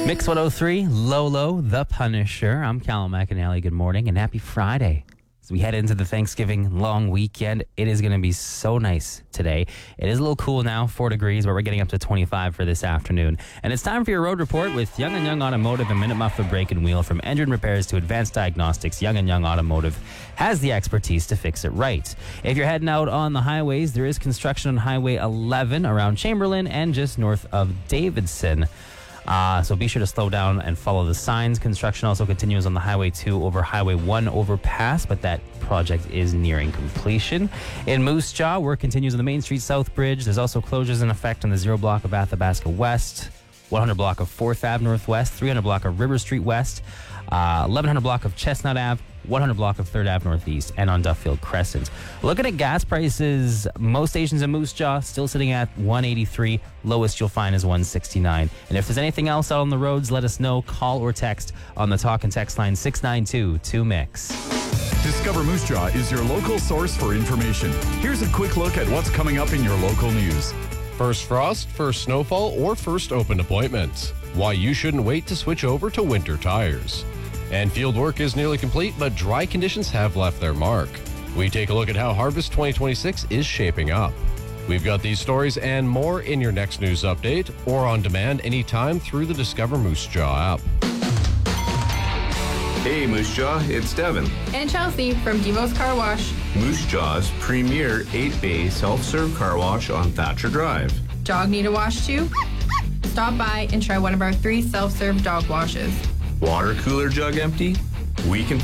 Mix 103, Lolo, The Punisher. I'm Callum McAnally. Good morning and happy Friday. As we head into the Thanksgiving long weekend, it is going to be so nice today. It is a little cool now, 4 degrees, but we're getting up to 25 for this afternoon. And it's time for your road report with Young & Young Automotive and Minute Muffler Brake and Wheel. From engine repairs to advanced diagnostics, Young & Young Automotive has the expertise to fix it right. If you're heading out on the highways, there is construction on Highway 11 around Chamberlain and just north of Davidson. So be sure to slow down and follow the signs. Construction also continues on the Highway 2 over Highway 1 overpass, but that project is nearing completion. In Moose Jaw, work continues on the Main Street South Bridge. There's also closures in effect on the 0 block of Athabasca West, 100 block of 4th Ave Northwest, 300 block of River Street West, 1100 block of Chestnut Ave, 100 block of 3rd Ave Northeast, and on Duffield Crescent. Looking at gas prices, most stations in Moose Jaw still sitting at $1.83. Lowest you'll find is $1.69. And if there's anything else out on the roads, let us know. Call or text on the talk and text line 692-2MIX. Discover Moose Jaw is your local source for information. Here's a quick look at what's coming up in your local news. First frost, first snowfall, or first open appointments. Why you shouldn't wait to switch over to winter tires. And field work is nearly complete, but dry conditions have left their mark. We take a look at how Harvest 2026 is shaping up. We've got these stories and more in your next news update or on demand anytime through the Discover Moose Jaw app. Hey Moose Jaw, it's Devin. And Chelsea from Devo's Car Wash. Moose Jaw's premier 8-bay self-serve car wash on Thatcher Drive. Dog need a wash too? Stop by and try one of our 3 self-serve dog washes. Water cooler jug empty? We can